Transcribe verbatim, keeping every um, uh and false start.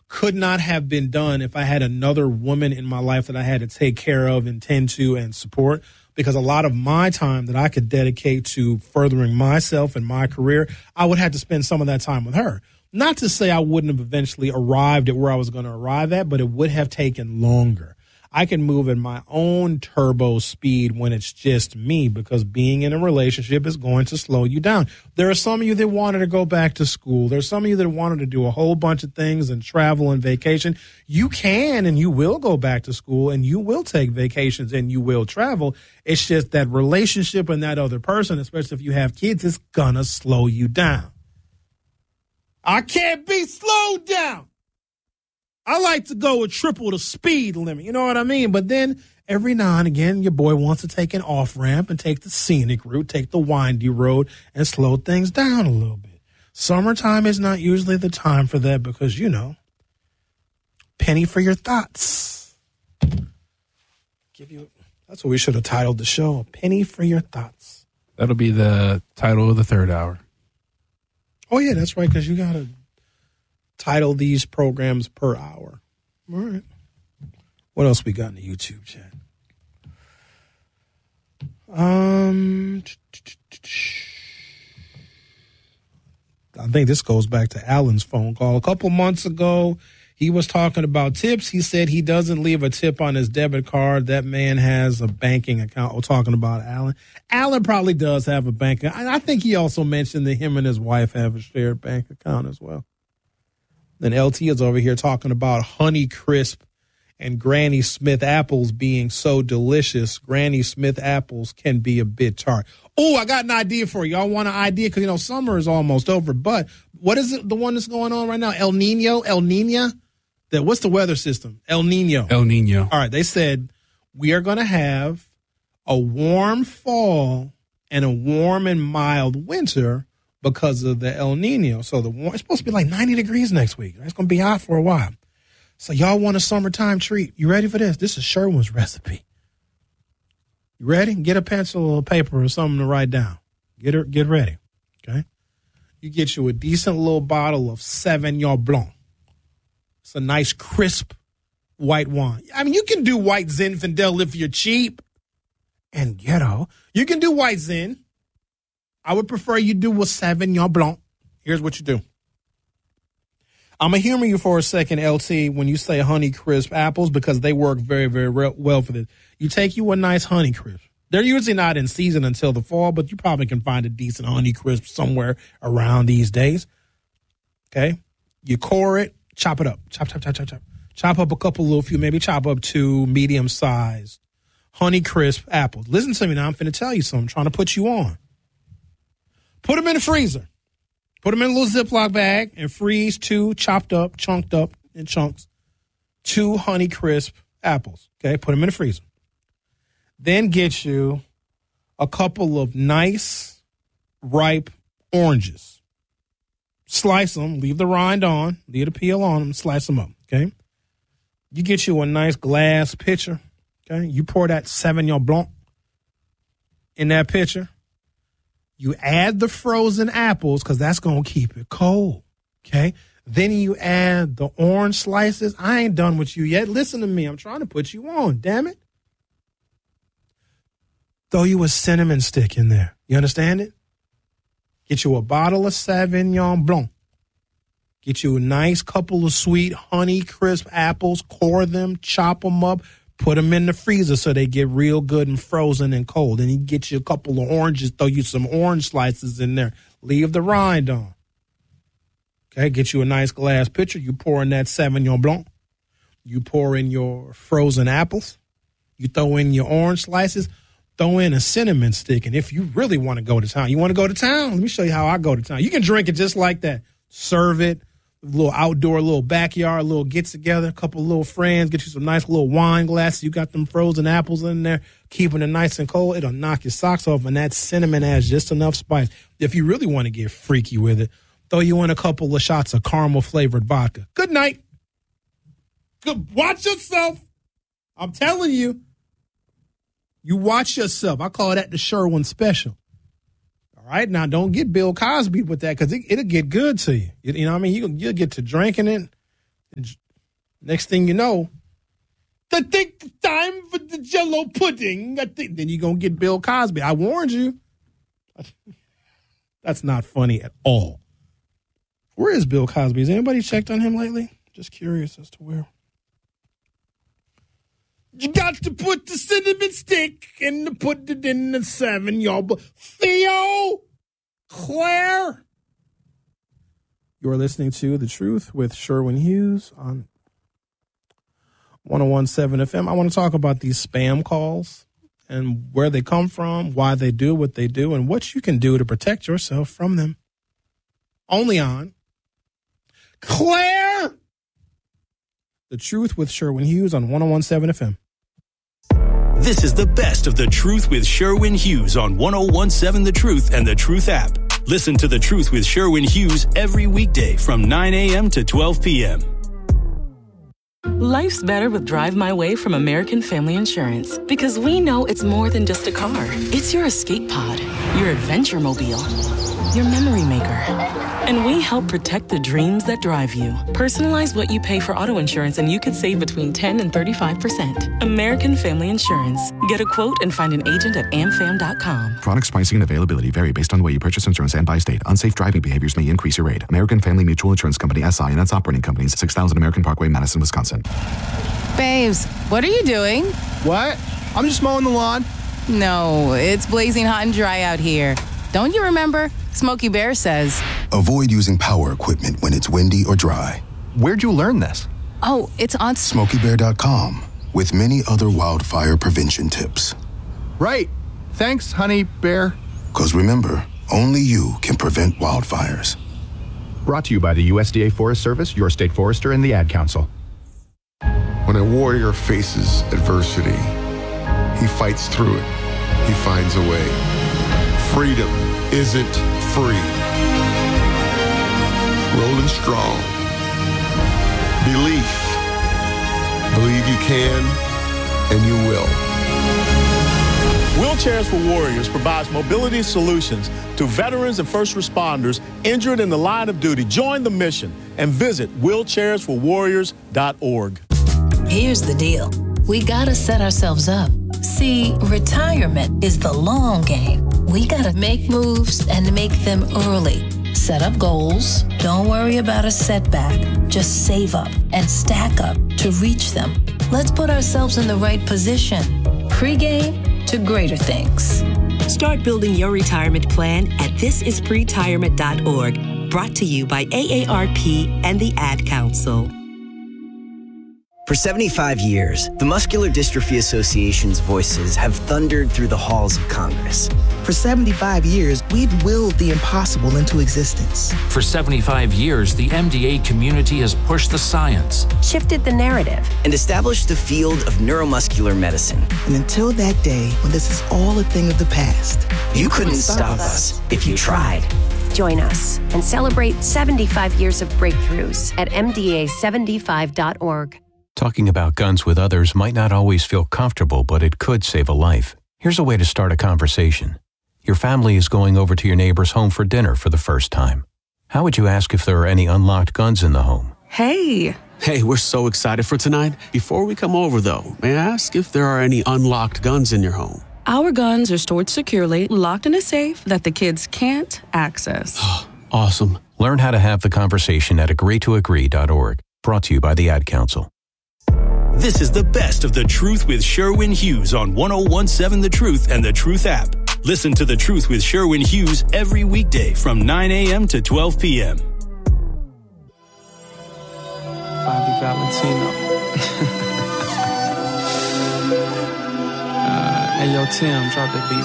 could not have been done if I had another woman in my life that I had to take care of and tend to and support, because a lot of my time that I could dedicate to furthering myself and my career, I would have to spend some of that time with her. Not to say I wouldn't have eventually arrived at where I was going to arrive at, but it would have taken longer. I can move at my own turbo speed when it's just me, because being in a relationship is going to slow you down. There are some of you that wanted to go back to school. There's some of you that wanted to do a whole bunch of things and travel and vacation. You can and you will go back to school and you will take vacations and you will travel. It's just that relationship and that other person, especially if you have kids, is going to slow you down. I can't be slowed down. I like to go with triple the speed limit. You know what I mean? But then every now and again, your boy wants to take an off ramp and take the scenic route, take the windy road and slow things down a little bit. Summertime is not usually the time for that because, you know, penny for your thoughts. Give you that's what we should have titled the show, a penny for your thoughts. That'll be the title of the third hour. Oh, yeah, that's right, because you got to title these programs per hour. All right. What else we got in the YouTube chat? Um, I think this goes back to Alan's phone call. A couple months ago, he was talking about tips. He said he doesn't leave a tip on his debit card. That man has a banking account. We're talking about Alan. Alan probably does have a bank account. I think he also mentioned that him and his wife have a shared bank account as well. Then L T is over here talking about Honey Crisp and Granny Smith apples being so delicious. Granny Smith apples can be a bit tart. Oh, I got an idea for you. Y'all want an idea? Because, you know, summer is almost over. But what is it, the one that's going on right now? El Nino? El Nina? That, what's the weather system? El Nino. El Nino. All right. They said we are going to have a warm fall and a warm and mild winter because of the El Nino. So the warm, it's supposed to be like ninety degrees next week. It's going to be hot for a while. So y'all want a summertime treat. You ready for this? This is Sherwin's recipe. You ready? Get a pencil or paper or something to write down. Get her, get ready. Okay? You get you a decent little bottle of Sauvignon Blanc. It's a nice, crisp white wine. I mean, you can do white Zinfandel if you're cheap and ghetto. You can do white Zin. I would prefer you do a Sauvignon Blanc. Here's what you do. I'm going to humor you for a second, L T, when you say Honey Crisp apples, because they work very, very well for this. You take you a nice Honey Crisp. They're usually not in season until the fall, but you probably can find a decent Honey Crisp somewhere around these days. Okay? You core it, chop it up. Chop, chop, chop, chop, chop. Chop up a couple little few, maybe chop up two medium-sized Honey Crisp apples. Listen to me now. I'm finna tell you something. I'm trying to put you on. Put them in the freezer. Put them in a little Ziploc bag and freeze two chopped up, chunked up in chunks, two Honey Crisp apples. Okay, put them in the freezer. Then get you a couple of nice, ripe oranges. Slice them, leave the rind on, leave the peel on them, slice them up, okay? You get you a nice glass pitcher, okay? You pour that Sauvignon Blanc in that pitcher. You add the frozen apples because that's going to keep it cold, okay? Then you add the orange slices. I ain't done with you yet. Listen to me. I'm trying to put you on, damn it. Throw you a cinnamon stick in there. You understand it? Get you a bottle of Sauvignon Blanc. Get you a nice couple of sweet Honey Crisp apples. Core them, chop them up. Put them in the freezer so they get real good and frozen and cold. And you get you a couple of oranges, throw you some orange slices in there. Leave the rind on. Okay, get you a nice glass pitcher. You pour in that Sauvignon Blanc. You pour in your frozen apples. You throw in your orange slices. Throw in a cinnamon stick. And if you really want to go to town, you want to go to town? Let me show you how I go to town. You can drink it just like that. Serve it. A little outdoor, little backyard, little get-together, a couple of little friends, get you some nice little wine glasses. You got them frozen apples in there, keeping it nice and cold. It'll knock your socks off, and that cinnamon has just enough spice. If you really want to get freaky with it, throw you in a couple of shots of caramel-flavored vodka. Good night. Good. Watch yourself. I'm telling you. You watch yourself. I call that the Sherwin special. All right, now don't get Bill Cosby with that because it, it'll get good to you. You, you know what I mean? You, you'll get to drinking it, Next thing you know, I think the time for the Jello pudding. I think then you're gonna get Bill Cosby. I warned you. That's not funny at all. Where is Bill Cosby? Has anybody checked on him lately? Just curious as to where. You got to put the cinnamon stick and put it in the seven, y'all. Theo, Claire. You're listening to The Truth with Sherwin Hughes on one oh one point seven F M. I want to talk about these spam calls and where they come from, why they do what they do, and what you can do to protect yourself from them. Only on Claire. The Truth with Sherwin Hughes on one oh one point seven F M. This is the best of The Truth with Sherwin Hughes on one oh one point seven The Truth and The Truth app. Listen to The Truth with Sherwin Hughes every weekday from nine a.m. to twelve p.m. Life's better with Drive My Way from American Family Insurance because we know it's more than just a car. It's your escape pod, your adventure mobile, your memory maker. And we help protect the dreams that drive you. Personalize what you pay for auto insurance and you could save between ten and thirty-five percent. American Family Insurance. Get a quote and find an agent at am fam dot com. Products, pricing, and availability vary based on the way you purchase insurance and by state. Unsafe driving behaviors may increase your rate. American Family Mutual Insurance Company, S I and its operating companies, six thousand American Parkway, Madison, Wisconsin. Babes, what are you doing? What? I'm just mowing the lawn. No, it's blazing hot and dry out here. Don't you remember? Smokey Bear says, avoid using power equipment when it's windy or dry. Where'd you learn this? Oh, it's on Smokey Bear dot com with many other wildfire prevention tips. Right. Thanks, honey bear. Because remember, only you can prevent wildfires. Brought to you by the U S D A Forest Service, your state forester, and the Ad Council. When a warrior faces adversity, he fights through it. He finds a way. Freedom isn't free. Rolling strong. Belief. Believe you can, and you will. Wheelchairs for Warriors provides mobility solutions to veterans and first responders injured in the line of duty. Join the mission and visit wheelchairs for warriors dot org. Here's the deal. We gotta set ourselves up. See, retirement is the long game. We gotta make moves and make them early. Set up goals. Don't worry about a setback. Just save up and stack up to reach them. Let's put ourselves in the right position. Pre-game to greater things. Start building your retirement plan at this is pretirement dot org. Brought to you by A A R P and the Ad Council. For seventy-five years, the Muscular Dystrophy Association's voices have thundered through the halls of Congress. For seventy-five years, we've willed the impossible into existence. For seventy-five years, the M D A community has pushed the science, shifted the narrative, and established the field of neuromuscular medicine. And until that day, when this is all a thing of the past, you, you couldn't, couldn't stop us if you tried. Join us and celebrate seventy-five years of breakthroughs at M D A seventy-five dot org. Talking about guns with others might not always feel comfortable, but it could save a life. Here's a way to start a conversation. Your family is going over to your neighbor's home for dinner for the first time. How would you ask if there are any unlocked guns in the home? Hey. Hey, we're so excited for tonight. Before we come over, though, may I ask if there are any unlocked guns in your home? Our guns are stored securely, locked in a safe that the kids can't access. Awesome. Learn how to have the conversation at agree to agree dot org. Brought to you by the Ad Council. This is the best of The Truth with Sherwin Hughes on one oh one point seven The Truth and The Truth app. Listen to The Truth with Sherwin Hughes every weekday from nine a.m. to twelve p.m. Bobby Valentino. uh, hey, yo, Tim, drop the beat.